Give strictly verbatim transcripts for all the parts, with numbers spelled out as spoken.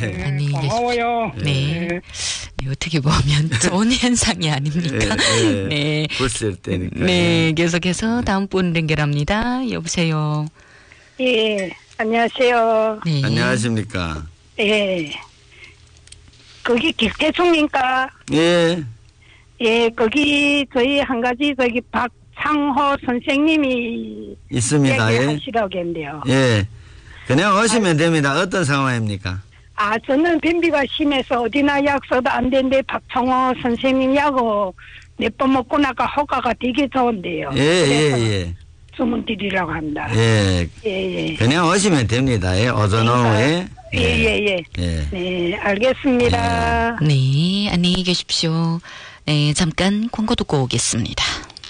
네, 안녕히 고마워요. 계십시오. 네. 네. 네, 어떻게 보면 좋은 현상이 아닙니까? 네. 네. 네. 불쓸 때니까. 네. 계속해서 다음 분 연결합니다. 여보세요. 예, 안녕하세요. 네. 안녕하십니까? 예. 거기 길태중인가? 예. 예, 거기 저희 한 가지 저기 박창호 선생님이 있습니다. 예. 얘기하시라고 했는데요. 예. 그냥 오시면 됩니다. 어떤 상황입니까? 아, 저는 변비가 심해서 어디나 약 써도 안 되는데 박창호 선생님 약을 몇 번 먹고 나가 효과가 되게 좋은데요. 예, 예, 예. 주문 드리라고 합니다. 예. 예, 예. 그냥 오시면 됩니다. 예. 오전 오후에. 예, 예, 예. 예. 네, 알겠습니다. 네, 안녕히 계십시오. 네, 잠깐 광고 듣고 오겠습니다.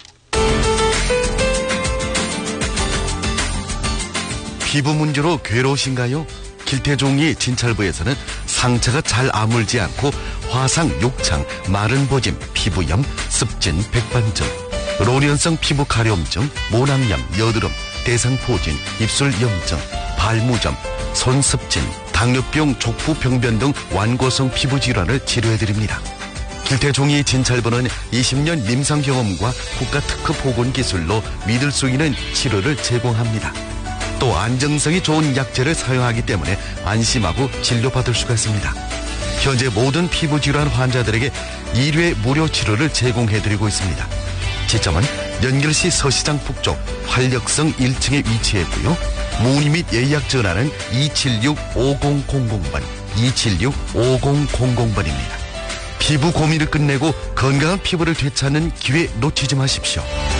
피부 문제로 괴로우신가요? 길태종이 진찰부에서는 상처가 잘 아물지 않고 화상, 욕창, 마른 보짐, 피부염, 습진, 백반증, 로련성 피부 가려움증, 모낭염, 여드름, 대상포진, 입술 염증, 발무점, 손습진, 당뇨병, 족부 병변 등 완고성 피부 질환을 치료해드립니다. 길태종이 진찰부는 이십 년 임상 경험과 국가 특허 보건 기술로 믿을 수 있는 치료를 제공합니다. 또 안정성이 좋은 약재를 사용하기 때문에 안심하고 진료받을 수가 있습니다. 현재 모든 피부 질환 환자들에게 일 회 무료 치료를 제공해드리고 있습니다. 지점은 연결시 서시장 북쪽 활력성 일 층에 위치해 있고요. 문의 및 예약 전화는 이칠육 오공공공 번, 이칠육 오공공공 번입니다. 피부 고민을 끝내고 건강한 피부를 되찾는 기회 놓치지 마십시오.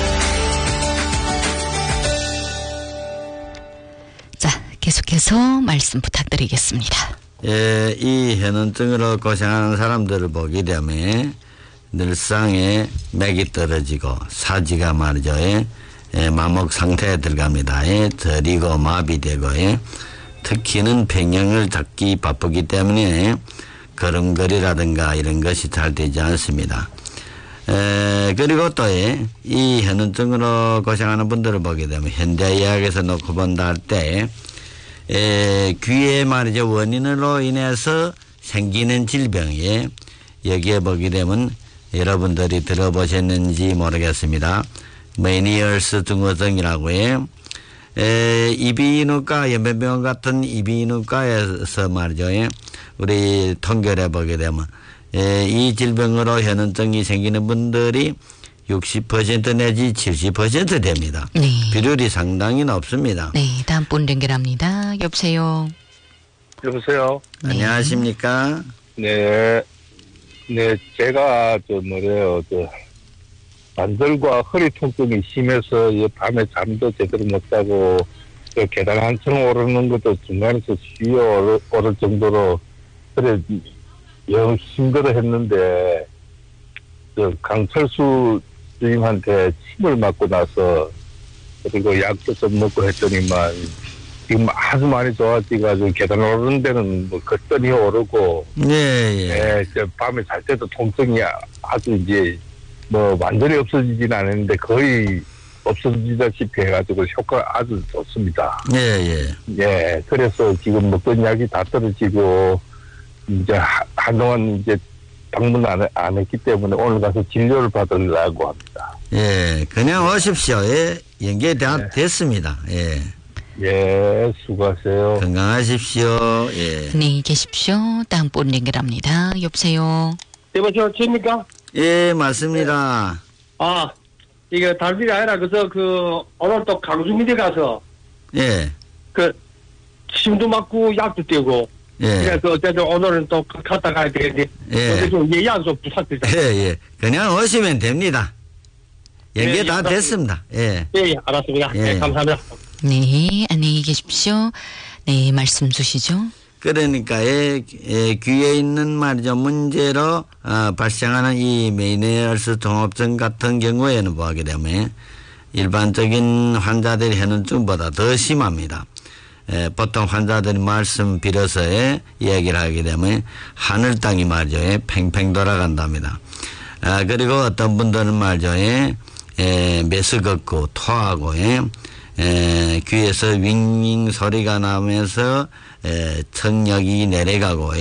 자, 계속해서 말씀 부탁드리겠습니다. 예, 이 현원증으로 고생하는 사람들을 보게 되면 늘상에 맥이 떨어지고 사지가 말이죠. 예, 예, 마목 상태에 들어갑니다. 예, 저리고 마비되고 예, 특히는 평형을 잡기 바쁘기 때문에 걸음걸이라든가 이런 것이 잘 되지 않습니다. 에, 그리고 또 이 현원증으로 고생하는 분들을 보게 되면 현대의학에서 놓고 본다 할 때 귀에 말이죠 원인으로 인해서 생기는 질병에 여기에 보게 되면 여러분들이 들어보셨는지 모르겠습니다. 메니얼스 증후증이라고 해요. 에, 이비인후과, 연변병원 같은 이비인후과에서 말이죠. 우리 통계를 보게 되면 에, 이 질병으로 현원증이 생기는 분들이 육십 퍼센트 내지 칠십 퍼센트 됩니다. 네. 비율이 상당히 높습니다. 네, 다음 분 연결합니다. 여보세요. 여보세요. 네. 안녕하십니까? 네, 네, 제가 저 뭐래요, 저 관절과 허리 통증이 심해서 이 밤에 잠도 제대로 못 자고 그 계단 한층 오르는 것도 중간에서 쉬어 오를, 오를 정도로 그래 영 힘들어했는데 저 강철수 주임한테 침을 맞고 나서 그리고 약도 좀 먹고 했더니만 지금 아주 많이 좋아지가지고 계단 오르는 데는 뭐 거뜬히 오르고 예, 예. 네, 저 밤에 잘 때도 통증이 아주 이제 뭐 완전히 없어지진 않았는데 거의 없어지다시피 해가지고 효과가 아주 좋습니다. 예, 예. 예, 그래서 지금 먹던 약이 다 떨어지고 이제 하, 한동안 이제 방문 안, 안 했기 때문에 오늘 가서 진료를 받으려고 합니다. 예, 그냥 오십시오. 예, 연계 다 네. 됐습니다. 예. 예, 수고하세요. 건강하십시오. 예. 안녕히 계십시오. 다음 분 연결합니다. 여보세요. 여보세요, 집니까? 예, 맞습니다. 아, 이게 다른 게 아니라, 그래서 그, 오늘 또 강수미대 가서, 예, 그, 침도 맞고 약도 떼고, 예. 그래서 어쨌든 오늘은 또 갔다 가야 되는데, 예. 그래서 예약 좀 부탁드립니다. 예, 예. 그냥 오시면 됩니다. 연계 예, 다 예, 됐습니다. 예. 예, 예, 알았습니다. 예. 네, 감사합니다. 네, 안녕히 계십시오. 네, 말씀 주시죠. 그러니까 예, 예, 귀에 있는 말이죠 문제로 어, 발생하는 이 메니얼스 종합증 같은 경우에는 보게 되면 일반적인 환자들의 현원증보다 더 심합니다. 예, 보통 환자들이 말씀 빌어서 예, 이야기를 하게 되면 하늘 땅이 말이죠 예, 팽팽 돌아간답니다. 아, 그리고 어떤 분들은 말이죠 예, 예, 메스 걷고 토하고 예, 에, 귀에서 윙윙 소리가 나면서 에, 청력이 내려가고